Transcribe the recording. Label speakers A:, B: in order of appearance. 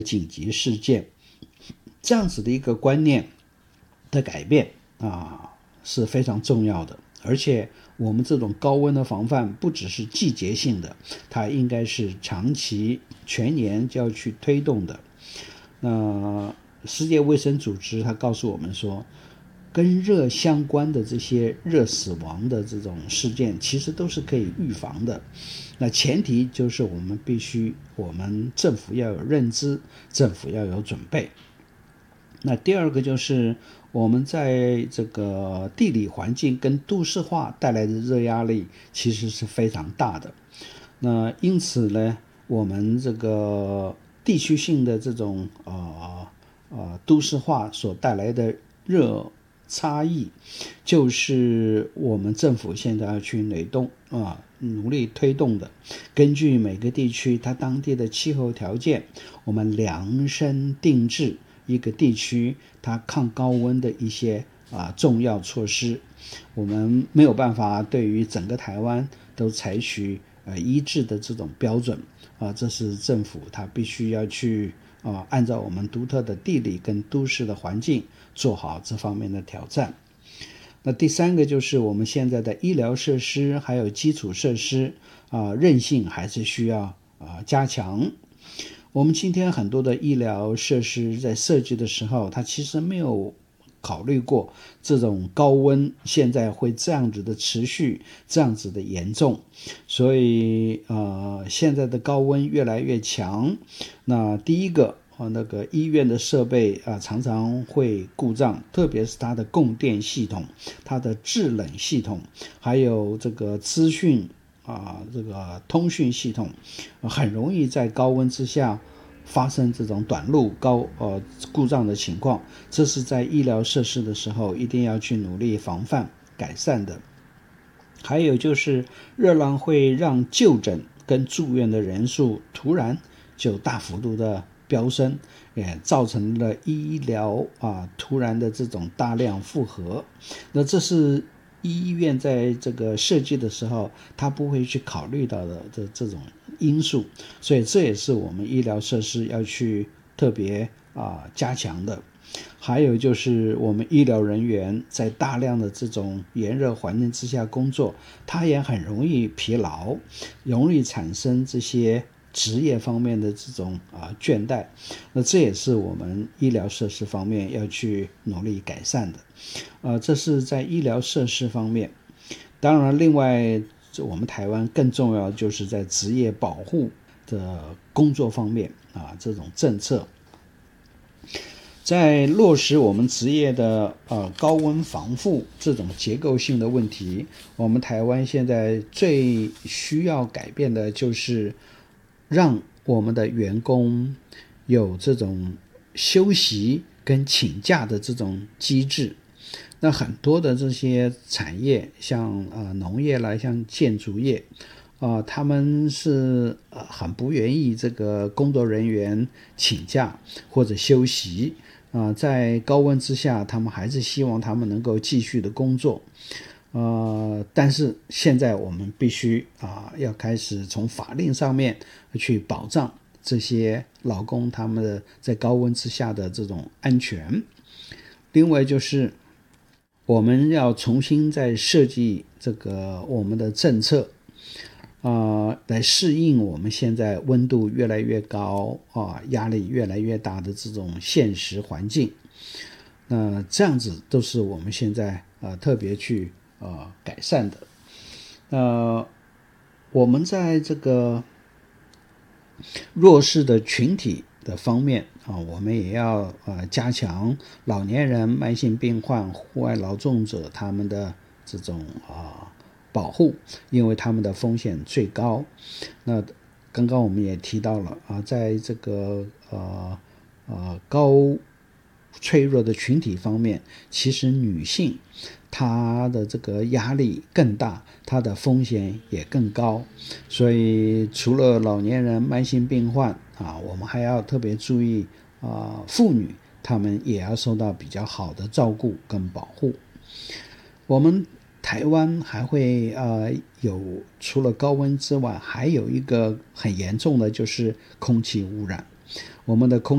A: 紧急事件，这样子的一个观念的改变是非常重要的。而且我们这种高温的防范不只是季节性的，它应该是长期全年就要去推动的。那世界卫生组织它告诉我们说，跟热相关的这些热死亡的这种事件其实都是可以预防的。那前提就是我们政府要有认知，政府要有准备。那第二个就是我们在这个地理环境跟都市化带来的热压力其实是非常大的。那因此呢，我们这个地区性的这种都市化所带来的热差异，就是我们政府现在要去努力推动的。根据每个地区它当地的气候条件，我们量身定制一个地区它抗高温的一些重要措施。我们没有办法对于整个台湾都采取一致的这种标准这是政府它必须要去按照我们独特的地理跟都市的环境做好这方面的挑战。那第三个就是我们现在的医疗设施还有基础设施韧性还是需要加强。我们今天很多的医疗设施在设计的时候，它其实没有考虑过这种高温现在会这样子的持续，这样子的严重。所以现在的高温越来越强。那第一个那个医院的设备常常会故障，特别是它的供电系统、它的制冷系统，还有这个资讯这个通讯系统很容易在高温之下发生这种短路故障的情况。这是在医疗设施的时候一定要去努力防范改善的。还有就是热浪会让就诊跟住院的人数突然就大幅度的飙升，也造成了医疗突然的这种大量负荷。那这是医院在这个设计的时候他不会去考虑到的这种因素，所以这也是我们医疗设施要去特别加强的。还有就是我们医疗人员在大量的这种炎热环境之下工作，他也很容易疲劳，容易产生这些职业方面的这种倦怠。那这也是我们医疗设施方面要去努力改善的。这是在医疗设施方面。当然另外我们台湾更重要的就是在职业保护的工作方面这种政策，在落实我们职业的高温防护这种结构性的问题，我们台湾现在最需要改变的就是让我们的员工有这种休息跟请假的这种机制。那很多的这些产业像农业啦，像建筑业他们是很不愿意这个工作人员请假或者休息在高温之下他们还是希望他们能够继续的工作。但是现在我们必须要开始从法令上面去保障这些劳工他们的在高温之下的这种安全。另外就是我们要重新再设计这个我们的政策来适应我们现在温度越来越高压力越来越大的这种现实环境。那这样子都是我们现在特别去改善的。我们在这个弱势的群体的方面我们也要加强老年人、慢性病患、户外劳动者他们的这种保护，因为他们的风险最高。那刚刚我们也提到了在这个高脆弱的群体方面，其实女性她的这个压力更大，她的风险也更高。所以除了老年人、慢性病患我们还要特别注意妇女她们也要受到比较好的照顾跟保护。我们台湾还会除了高温之外，还有一个很严重的就是空气污染。我们的空